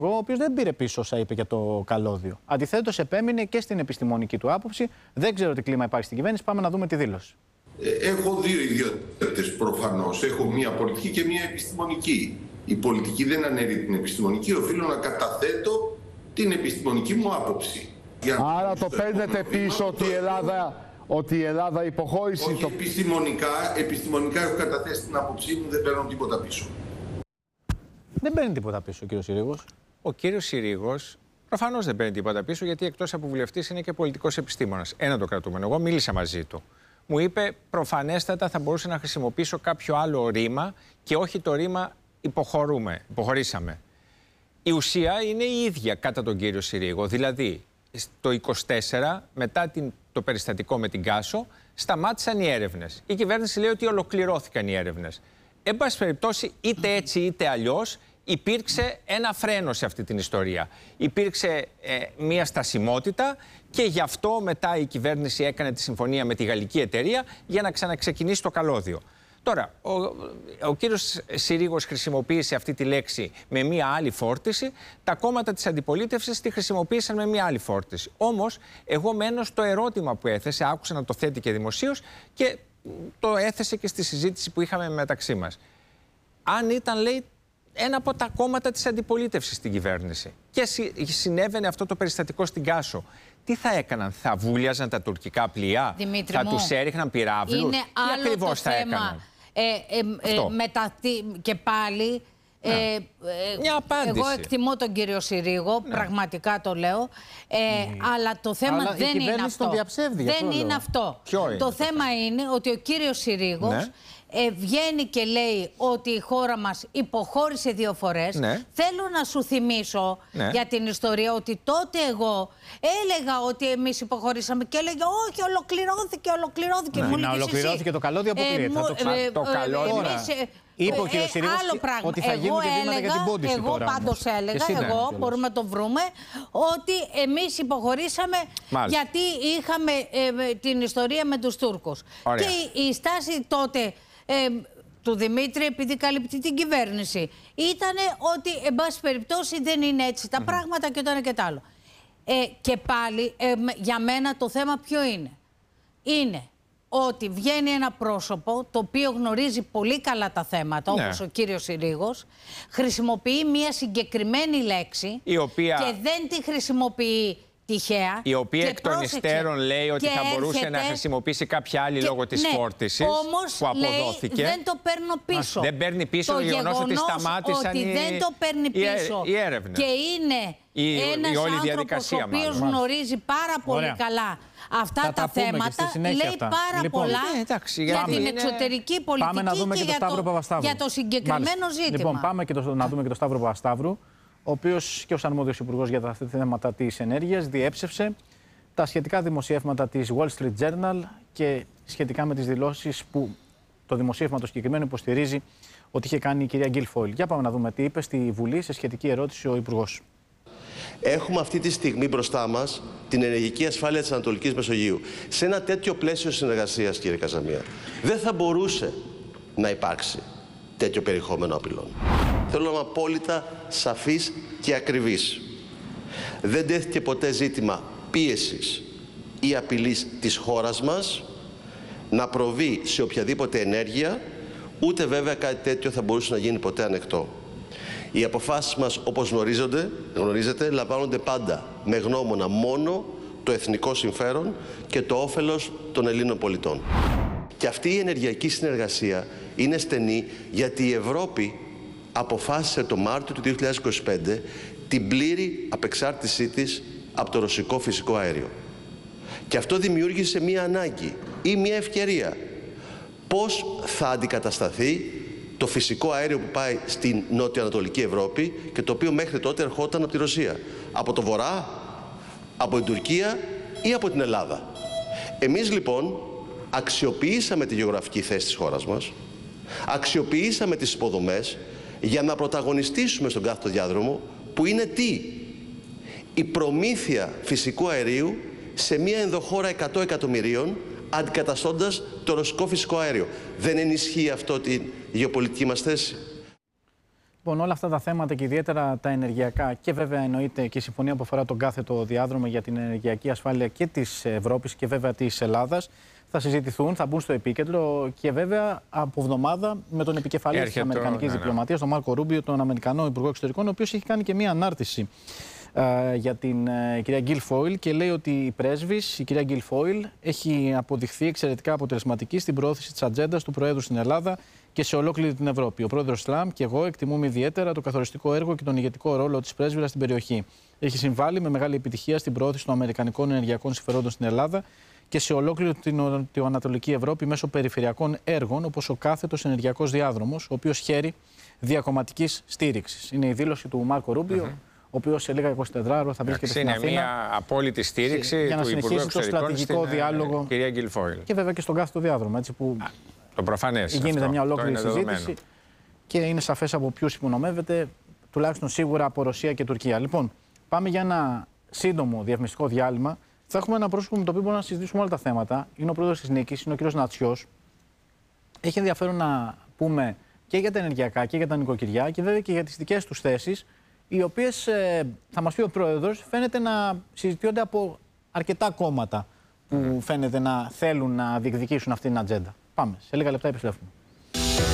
ο οποίος δεν πήρε πίσω όσα είπε για το καλώδιο. Αντιθέτως, επέμεινε και στην επιστημονική του άποψη. Δεν ξέρω τι κλίμα υπάρχει στην κυβέρνηση. Πάμε να δούμε τη δήλωση. Έχω δύο ιδιότητες προφανώς. Έχω μία πολιτική και μία επιστημονική. Η πολιτική δεν αναιρεί την επιστημονική. Οφείλω να καταθέτω την επιστημονική μου άποψη. Άρα το παίρνετε πίσω ότι η Ελλάδα υποχώρησε. Όχι, επιστημονικά έχω καταθέσει την άποψή μου, δεν παίρνω τίποτα πίσω. Δεν παίρνει τίποτα πίσω ο κύριος Συρίγος. Ο κύριος Συρίγος προφανώς δεν παίρνει τίποτα πίσω, γιατί εκτός από βουλευτής είναι και πολιτικός επιστήμονας. Ένα το κρατούμενο. Εγώ μίλησα μαζί του. Μου είπε προφανέστατα θα μπορούσα να χρησιμοποιήσω κάποιο άλλο ρήμα και όχι το ρήμα υποχωρήσαμε. Η ουσία είναι η ίδια κατά τον κύριο Συρίγο. Δηλαδή, το 24, μετά το περιστατικό με την Κάσο, σταμάτησαν οι έρευνες. Η κυβέρνηση λέει ότι ολοκληρώθηκαν οι έρευνες. Εν πάση περιπτώσει, είτε έτσι είτε αλλιώς, υπήρξε ένα φρένο σε αυτή την ιστορία. Υπήρξε μια στασιμότητα και γι' αυτό μετά η κυβέρνηση έκανε τη συμφωνία με τη γαλλική εταιρεία για να ξαναξεκινήσει το καλώδιο. Τώρα, ο κύριος Συρίγος χρησιμοποίησε αυτή τη λέξη με μία άλλη φόρτιση, τα κόμματα της αντιπολίτευσης τη χρησιμοποίησαν με μία άλλη φόρτιση. Όμως, εγώ μένω στο ερώτημα που έθεσε, άκουσα να το θέτει και δημοσίως και το έθεσε και στη συζήτηση που είχαμε μεταξύ μας. Αν ήταν, λέει, ένα από τα κόμματα της αντιπολίτευσης στην κυβέρνηση και συνέβαινε αυτό το περιστατικό στην Κάσο, τι θα έκαναν, θα βούλιαζαν τα τουρκικά πλοία, Δημήτρη θα μου, τους έριχναν πυράβλους, τι ακριβώς θα έκαναν? Και πάλι, μια απάντηση. Εγώ εκτιμώ τον κύριο Συρίγο, πραγματικά το λέω, αλλά το θέμα δεν είναι αυτό. Δεν είναι αυτό. Το θέμα είναι ότι ο κύριος Συρίγος βγαίνει και λέει ότι η χώρα μας υποχώρησε 2 φορές. Θέλω να σου θυμίσω για την ιστορία ότι τότε εγώ έλεγα ότι εμείς υποχωρήσαμε και έλεγε όχι, ολοκληρώθηκε. Να ολοκληρώθηκε το καλώδιο, αποκλείεται. Το καλώδιο. Είπε ο κύριος Συρίγος ότι θα γίνουν και βήματα για την πόντιση εγώ τώρα. Εγώ πάντως έλεγα, μπορούμε να το βρούμε, ότι εμείς υποχωρήσαμε γιατί είχαμε την ιστορία με τους Τούρκους. Ωραία. Και η στάση τότε του Δημήτρη, επειδή καλύπτει την κυβέρνηση, ήταν ότι, εν πάση περιπτώσει, δεν είναι έτσι τα πράγματα και το ένα και το άλλο. Και πάλι, για μένα το θέμα ποιο είναι? Είναι ότι βγαίνει ένα πρόσωπο το οποίο γνωρίζει πολύ καλά τα θέματα, όπως ο κύριος Συρίγος, χρησιμοποιεί μια συγκεκριμένη λέξη η οποία... και δεν τη χρησιμοποιεί τυχαία. Η οποία εκ των υστέρων λέει ότι θα μπορούσε να χρησιμοποιήσει κάποια άλλη λόγω της φόρτισης που αποδόθηκε. Λέει, δεν το παίρνω πίσω. Δεν παίρνει πίσω το γεγονός ότι σταμάτησαν δεν το παίρνει πίσω οι έρευνες. Και είναι ένας άνθρωπος ο οποίος γνωρίζει πάρα πολύ καλά αυτά τα θέματα, λέει πάρα πολλά για την εξωτερική πολιτική και για το συγκεκριμένο ζήτημα. Λοιπόν, πάμε να δούμε και τον Σταύρο Παπασταύρου, ο οποίος και ως αρμόδιος υπουργός για τα θέματα της ενέργειας διέψευσε τα σχετικά δημοσιεύματα της Wall Street Journal και σχετικά με τις δηλώσεις που το δημοσίευμα το συγκεκριμένο υποστηρίζει ότι είχε κάνει η κυρία Γκίλφοιλ. Για πάμε να δούμε τι είπε στη Βουλή σε σχετική ερώτηση ο υπουργός. Έχουμε αυτή τη στιγμή μπροστά μας την ενεργειακή ασφάλεια της Ανατολικής Μεσογείου. Σε ένα τέτοιο πλαίσιο συνεργασίας, κύριε Καζαμία, δεν θα μπορούσε να υπάρξει τέτοιο περιεχόμενο απειλών. Θέλω να είμαι απόλυτα σαφής και ακριβής. Δεν τέθηκε ποτέ ζήτημα πίεσης ή απειλής της χώρας μας να προβεί σε οποιαδήποτε ενέργεια, ούτε βέβαια κάτι τέτοιο θα μπορούσε να γίνει ποτέ ανεκτό. Οι αποφάσεις μας, όπως γνωρίζετε, λαμβάνονται πάντα με γνώμονα μόνο το εθνικό συμφέρον και το όφελος των Ελλήνων πολιτών. Και αυτή η ενεργειακή συνεργασία είναι στενή γιατί η Ευρώπη αποφάσισε το Μάρτιο του 2025 την πλήρη απεξάρτησή της από το ρωσικό φυσικό αέριο. Και αυτό δημιούργησε μία ανάγκη ή μία ευκαιρία. Πώς θα αντικατασταθεί το φυσικό αέριο που πάει στην νότιο-ανατολική Ευρώπη και το οποίο μέχρι τότε ερχόταν από τη Ρωσία? Από το Βορρά, από την Τουρκία ή από την Ελλάδα? Εμείς λοιπόν αξιοποιήσαμε τη γεωγραφική θέση της χώρας μας, αξιοποιήσαμε τις υποδομές για να πρωταγωνιστήσουμε στον κάθετο διάδρομο που είναι τι? Η προμήθεια φυσικού αερίου σε μια ενδοχώρα 100 εκατομμυρίων αντικαταστώντας το ρωσικό φυσικό αέριο. Δεν ενισχύει αυτό τη γεωπολιτική μας θέση? Λοιπόν, όλα αυτά τα θέματα και ιδιαίτερα τα ενεργειακά και βέβαια εννοείται και η συμφωνία που αφορά τον κάθετο διάδρομο για την ενεργειακή ασφάλεια και της Ευρώπης και βέβαια της Ελλάδας θα συζητηθούν, θα μπουν στο επίκεντρο και βέβαια από εβδομάδα με τον επικεφαλής της Αμερικανικής διπλωματίας, τον Μάρκο Ρούμπιο, τον Αμερικανό Υπουργό Εξωτερικών, ο οποίος έχει κάνει και μία ανάρτηση για την κυρία Γκίλφόιλ και λέει ότι η πρέσβης, η κυρία Γκίλφόιλ, έχει αποδειχθεί εξαιρετικά αποτελεσματική στην προώθηση της ατζέντας του Προέδρου στην Ελλάδα και σε ολόκληρη την Ευρώπη. Ο πρόεδρος Τραμπ και εγώ εκτιμούμε ιδιαίτερα το καθοριστικό έργο και τον ηγετικό ρόλο της πρέσβυρας στην περιοχή. Έχει συμβάλει με μεγάλη επιτυχία στην προώθηση των αμερικανικών ενεργειακών συμφερόντων στην Ελλάδα και σε ολόκληρη την Ανατολική Ευρώπη μέσω περιφερειακών έργων όπως ο κάθετος ενεργειακός διάδρομος, ο οποίος χαίρει διακομματικής στήριξης. Είναι η δήλωση του Μάρκο Ρούμπιο, ο οποίος σε λίγα 24 ώρες θα βρίσκεται στην Αθήνα. Είναι μια απόλυτη στήριξη για να συνεχίσει το στρατηγικό διάλογο. Κυρία Γκίλφόιλ. Και βέβαια και στον κάθετο διάδρομο. Έτσι, που το προφανές. Γίνεται αυτό, μια ολόκληρη συζήτηση και είναι σαφές από ποιους υπονομεύεται, τουλάχιστον σίγουρα από Ρωσία και Τουρκία. Λοιπόν, πάμε για ένα σύντομο διαφημιστικό διάλειμμα. Θα έχουμε ένα πρόσωπο με το οποίο μπορούμε να συζητήσουμε όλα τα θέματα. Είναι ο πρόεδρος της Νίκης, είναι ο κ. Νατσιός. Έχει ενδιαφέρον να πούμε και για τα ενεργειακά και για τα νοικοκυριά και βέβαια και για τις δικές τους θέσεις, οι οποίες, θα μας πει ο πρόεδρος, φαίνεται να συζητιόνται από αρκετά κόμματα που φαίνεται να θέλουν να διεκδικήσουν αυτή την ατζέντα. Πάμε. Σε λίγα λεπτά επιστρέφουμε.